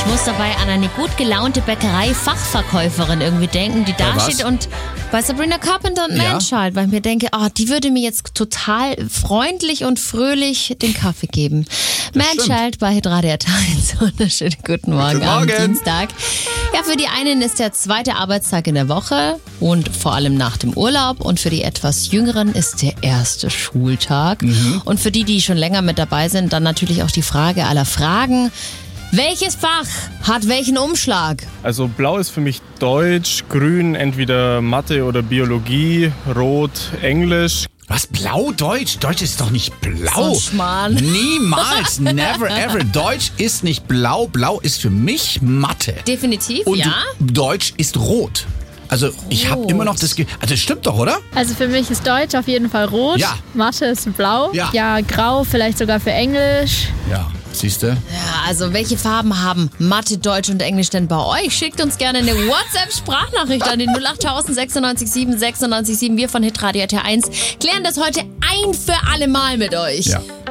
muss dabei an eine gut gelaunte Bäckerei-Fachverkäuferin irgendwie denken, die da steht und bei Sabrina Carpenter und Man-Child, weil ich mir denke, die würde mir jetzt total freundlich und fröhlich den Kaffee geben. Man-Child bei Hitradio 1. Wunderschönen guten Morgen am Dienstag. Ja, für die einen ist der zweite Arbeitstag in der Woche und vor allem nach dem Urlaub. Und für die etwas Jüngeren ist der erste Schultag. Und für die schon länger mit dabei sind, dann natürlich auch die Frage aller Fragen. Welches Fach hat welchen Umschlag? Also blau ist für mich Deutsch, grün entweder Mathe oder Biologie, rot Englisch. Was, blau, Deutsch? Deutsch ist doch nicht blau. So Schmarrn. Niemals, never ever. Deutsch ist nicht blau. Blau ist für mich Mathe. Definitiv, Und ja. Deutsch ist rot. Also ich habe immer noch das also das stimmt doch, oder? Also für mich ist Deutsch auf jeden Fall rot. Ja. Mathe ist blau. Ja. Grau, vielleicht sogar für Englisch. Ja, siehst du? Ja, also welche Farben haben Mathe, Deutsch und Englisch denn bei euch? Schickt uns gerne eine WhatsApp-Sprachnachricht an den 08000 96 7. Wir von Hitradio 1 klären das heute ein für alle Mal mit euch. Ja.